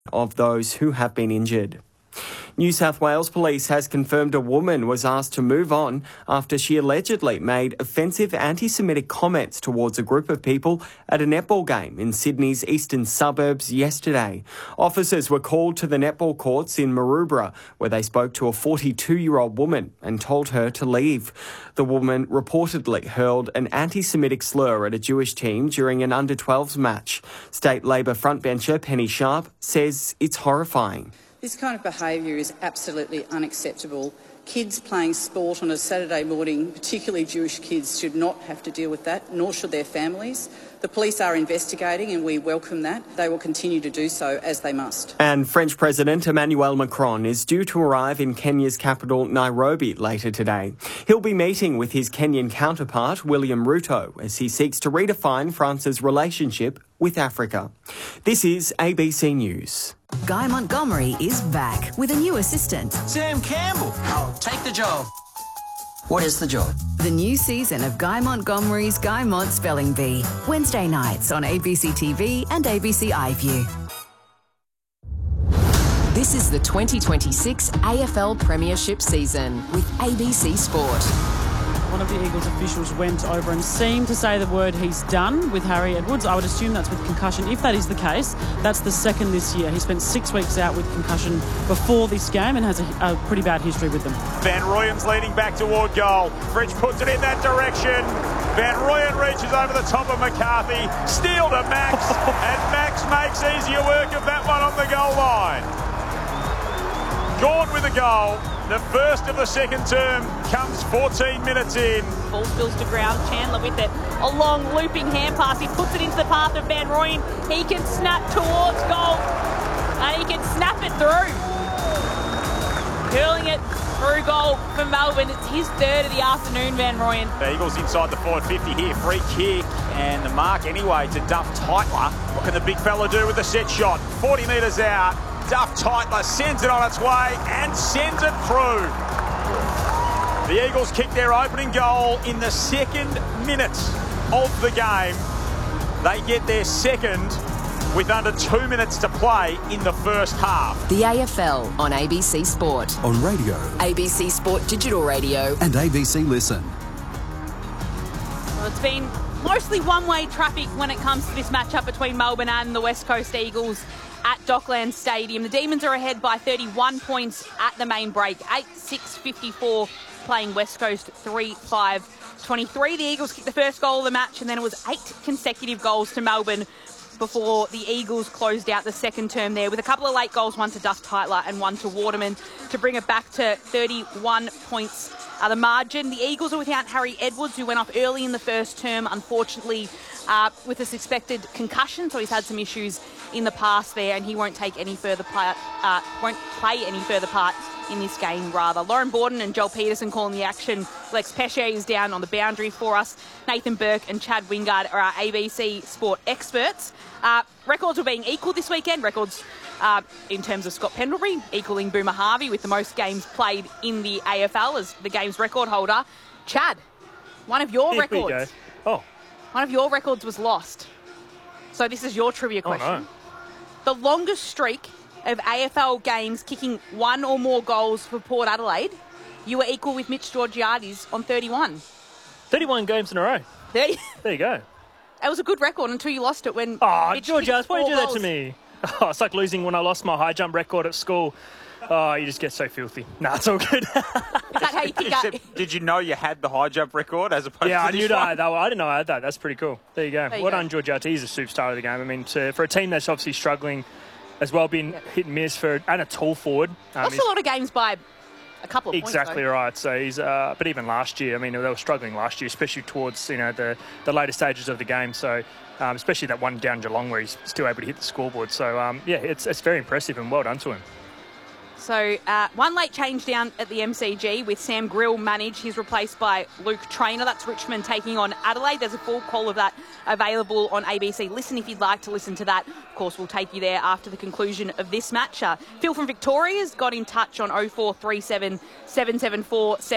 of those who have been injured. New South Wales Police has confirmed a woman was asked to move on after she allegedly made offensive anti-Semitic comments towards a group of people at a netball game in Sydney's eastern suburbs yesterday. Officers were called to the netball courts in Maroubra, where they spoke to a 42-year-old woman and told her to leave. The woman reportedly hurled an anti-Semitic slur at a Jewish team during an under-12s match. State Labor frontbencher Penny Sharp says it's horrifying. This kind of behaviour is absolutely unacceptable. Kids playing sport on a Saturday morning, particularly Jewish kids, should not have to deal with that, nor should their families. The police are investigating and we welcome that. They will continue to do so as they must. And French President Emmanuel Macron is due to arrive in Kenya's capital, Nairobi, later today. He'll be meeting with his Kenyan counterpart, William Ruto, as he seeks to redefine France's relationship with Africa. This is ABC News. Guy Montgomery is back with a new assistant. Sam Campbell. I'll take the job. What is the job? The new season of Guy Montgomery's Guy Mont Spelling Bee. Wednesday nights on ABC TV and ABC iView. This is the 2026 AFL Premiership season with ABC Sport. One of the Eagles officials went over and seemed to say the word he's done with Harry Edwards. I would assume that's with concussion. If that is the case, that's the second this year. He spent 6 weeks out with concussion before this game and has a pretty bad history with them. Van Rooyen's leading back toward goal. Fritsch puts it in that direction. Van Rooyen reaches over the top of McCarthy. Steal to Max. And Max makes easier work of that one on the goal line. Gone with a goal. The first of the second term comes 14 minutes in. Ball spills to ground. Chandler with it. A long looping hand pass. He puts it into the path of Van Rooyen. He can snap towards goal. And he can snap it through. Curling it through goal for Melbourne. It's his third of the afternoon, Van Rooyen. The Eagles inside the forward 50 here. Free kick. And the mark anyway to Duff Tytler. What can the big fella do with the set shot? 40 metres out. Duff Tytler sends it on its way and sends it through. The Eagles kick their opening goal in the second minute of the game. They get their second with under 2 minutes to play in the first half. The AFL on ABC Sport. On radio. ABC Sport Digital Radio. And ABC Listen. Well, it's been mostly one-way traffic when it comes to this matchup between Melbourne and the West Coast Eagles at Docklands Stadium. The Demons are ahead by 31 points at the main break. 8-6-54 playing West Coast 3-5-23. The Eagles kicked the first goal of the match and then it was 8 consecutive goals to Melbourne before the Eagles closed out the second term there with a couple of late goals, one to Duff Tytler and one to Waterman to bring it back to 31 points. The margin. The Eagles are without Harry Edwards, who went off early in the first term, unfortunately, with a suspected concussion. So he's had some issues in the past there, and he won't take any further part. Won't play any further part in this game. Rather, Lauren Borden and Joel Peterson calling the action. Lex Pesce is down on the boundary for us. Nathan Burke and Chad Wingard are our ABC Sport experts. Records were being equal this weekend. Records in terms of Scott Pendlebury equaling Boomer Harvey with the most games played in the AFL as the game's record holder. Chad, one of your records. One of your records was lost. So this is your trivia question. Oh, no. The longest streak of AFL games kicking one or more goals for Port Adelaide, you were equal with Mitch Georgiades on 31. 31 games in a row. 30. There you go. It was a good record until you lost it when Mitch Georgiades, why kicked do you do that 4 to me? Oh, it's like losing when I lost my high jump record at school. Oh, you just get so filthy. Nah, it's all good. Is that how you pick up? Did you know you had the high jump record as opposed to I this knew one? that. I didn't know I had that. That's pretty cool. There you go. Well done, Georgiades. He's a superstar of the game. I mean, for a team that's obviously struggling as well, been hit and miss and a tall forward. Lost a lot of games by a couple of points. Exactly right. So he's, but even last year, I mean, they were struggling last year, especially towards the later stages of the game. So especially that one down Geelong where he's still able to hit the scoreboard. So it's very impressive and well done to him. So one late change down at the MCG with Sam Grill managed. He's replaced by Luke Traynor. That's Richmond taking on Adelaide. There's a full call of that available on ABC Listen if you'd like to listen to that. Of course, we'll take you there after the conclusion of this match. Phil from Victoria's got in touch on 0437 774